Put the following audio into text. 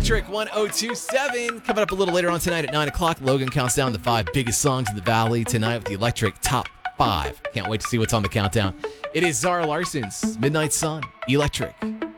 Electric 1027. Coming up a little later on tonight at 9 o'clock, Logan counts down the 5 biggest songs in the Valley tonight with the Electric Top 5. Can't wait to see what's on the countdown. It is Zara Larson's Midnight Sun, Electric.